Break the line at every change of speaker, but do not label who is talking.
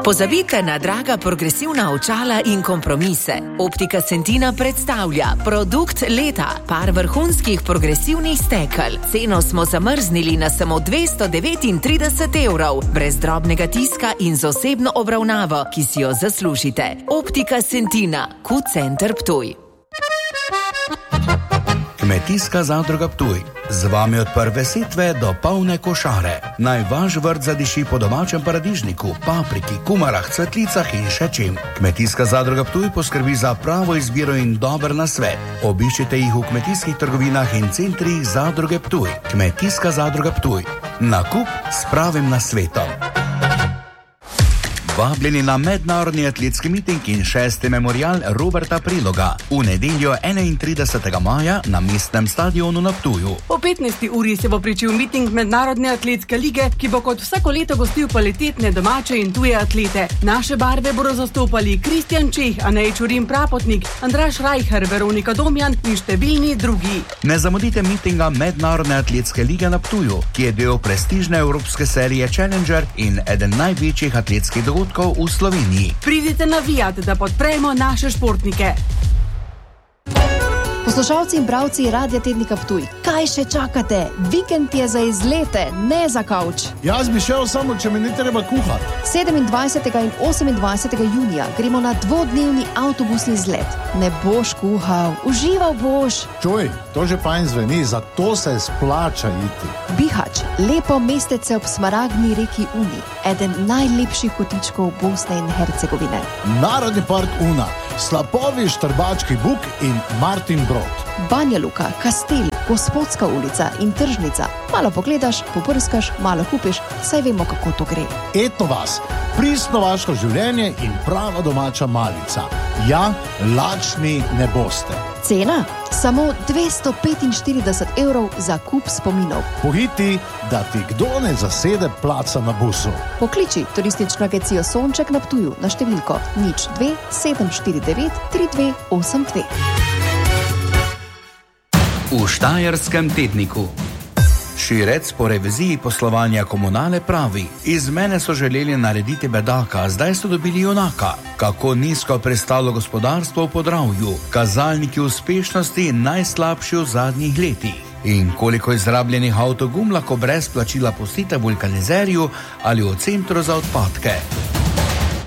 Pozabite na draga progresivna očala in kompromise. Optika Centina predstavlja produkt leta, par vrhunskih progresivnih stekel. Ceno smo zamrznili na samo 239 €, brez drobnega tiska in z osebno obravnavo, ki si jo zaslužite. Optika Centina, Q-Center Ptuj.
Kmetijska zadruga Ptuj. Z vami od prve setve do polne košare. Naj vaš vrt zadiši po domačem paradižniku, papriki, kumarah, cvetlicah in še čim. Kmetijska zadruga Ptuj poskrbi za pravo izbiro in dober nasvet. Obiščite jih v kmetijskih trgovinah in centrih zadruge Ptuj. Kmetijska zadruga Ptuj. Nakup s pravim nasvetom. Vabljeni na mednarodni atletski miting in 6. memorial Roberta Priloga v nedeljo 31. maja na mestnem stadionu na Ptuju.
O 15. uri se bo pričel miting Mednarodne atletske lige, ki bo kot vsako leto gostil kvalitetne domače in tuje atlete. Naše barve bodo zastopali Kristjan Čeh, Anej Čurin Prapotnik, Andraž Rajher, Veronika Domjan in številni drugi.
Ne zamudite mitinga Mednarodne atletske lige na Ptuju, ki je del prestižne evropske serije Challenger in eden največjih atletskih dogodkov v Sloveniji.
Pridite navijat, da podpremo naše športnike.
Poslušalci in bravci Radia Tednika Ptuj, kaj še čakate? Vikend je za izlete, ne za kavč.
Jaz bi šel samo, če mi ni treba kuhati.
27. in 28. junija gremo na dvodnevni avtobusni izlet. Ne boš kuhal, užival boš.
Čuj, to že fajn zveni, zato se splača iti.
Bihać, lepo mestece ob smaragdni reki Uni, eden najlepših kotičkov Bosne in Hercegovine.
Narodni park Una, slapovi Štrbački buk in Martin Brod.
Banja Luka, Kastel, Gospodska ulica in tržnica. Malo pogledaš, poprskaš, malo kupiš, saj vemo, kako to gre.
Etno vas, pristno vaško življenje in prava domača malica. Ja, lačni ne boste.
Cena? Samo 245 € za kup spominov.
Pohiti, da ti kdo ne zasede placa na busu.
Pokliči turistično agencijo Sonček na Ptuju na številko 02 749 3282.
V Štajerskem tedniku. Širec po reviziji poslovanja Komunale pravi: iz mene so želeli narediti bedaka, zdaj so dobili junaka. Kako nizko prestalo gospodarstvo v Podravju, kazalniki uspešnosti najslabši v zadnjih letih. In koliko izrabljenih avtogum lahko brez plačila pustite v vulkanizerju ali v centru za odpadke.